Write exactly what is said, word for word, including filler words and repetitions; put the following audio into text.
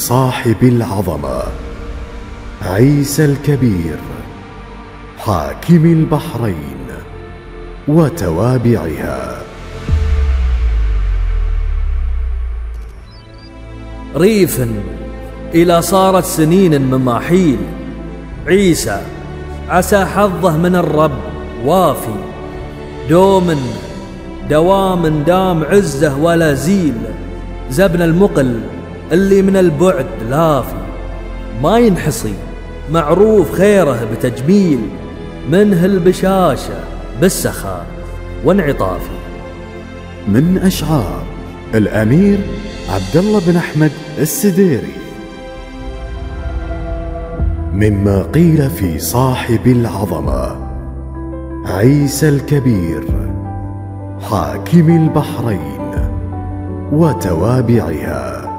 صاحب العظمة عيسى الكبير حاكم البحرين وتوابعها. ريف إلى صارت سنين مماحيل، عيسى عسى حظه من الرب وافي، دوم دوام دام عزه ولا زيل، زبن المقل اللي من البعد لافي، ما ينحصي معروف خيره بتجميل، منه البشاشة بالسخاء وانعطافي. من أشعار الأمير عبد الله بن أحمد السديري. مما قيل في صاحب العظمة عيسى الكبير حاكم البحرين وتوابعها.